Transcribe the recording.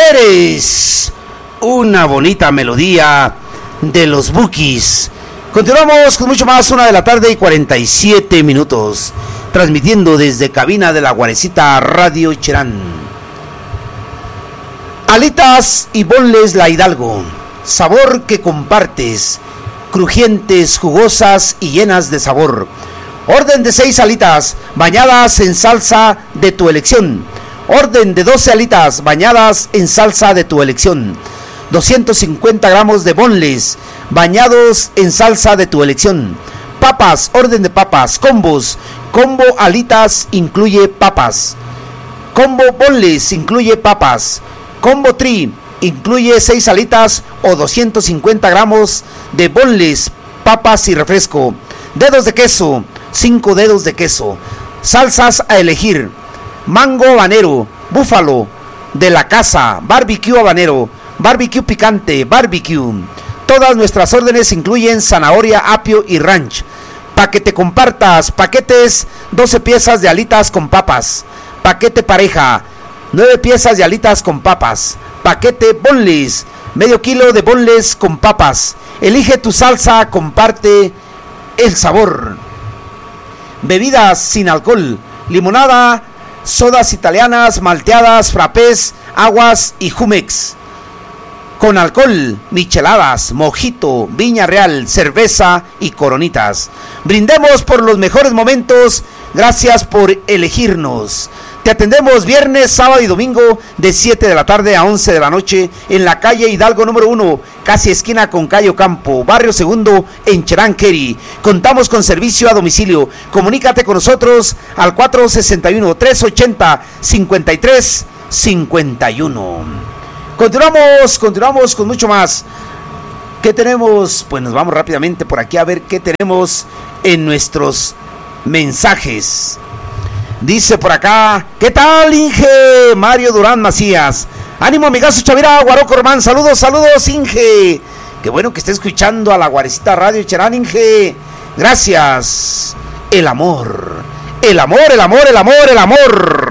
Eres una bonita melodía de los Bukis. Continuamos con mucho más, 1:47 p.m, transmitiendo desde cabina de la Guarecita Radio Cherán. Alitas y bonles La Hidalgo, sabor que compartes, crujientes, jugosas y llenas de sabor. Orden de 6 alitas bañadas en salsa de tu elección. Orden de 12 alitas bañadas en salsa de tu elección. 250 gramos de bonles bañados en salsa de tu elección. Papas, orden de papas, combos. Combo alitas incluye papas. Combo bonles incluye papas. Combo tri incluye 6 alitas o 250 gramos de bonles, papas y refresco. Dedos de queso, 5 dedos de queso. Salsas a elegir: mango habanero, búfalo, de la casa, barbecue habanero, barbecue picante, barbecue. Todas nuestras órdenes incluyen zanahoria, apio y ranch. Pa' que te compartas, paquetes, 12 piezas de alitas con papas. Paquete pareja, 9 piezas de alitas con papas. Paquete bonles, medio kilo de bonles con papas. Elige tu salsa, comparte el sabor. Bebidas sin alcohol: limonada, sodas italianas, malteadas, frappés, aguas y jumex. Con alcohol: micheladas, mojito, viña real, cerveza y coronitas. Brindemos por los mejores momentos. Gracias por elegirnos. Te atendemos viernes, sábado y domingo de 7 de la tarde a 11 de la noche en la calle Hidalgo número 1, casi esquina con Cayo Campo, barrio Segundo, en Cherán-Query. Contamos con servicio a domicilio. Comunícate con nosotros al 461-380-5351. Continuamos con mucho más. ¿Qué tenemos? Pues nos vamos rápidamente por aquí a ver qué tenemos en nuestros mensajes. Dice por acá: ¿qué tal, Inge? Mario Durán Macías. Ánimo, amigazo Chavira, Guaroco Román. Saludos, Inge. Qué bueno que esté escuchando a la Guarecita Radio Cherán, Inge. Gracias. El amor.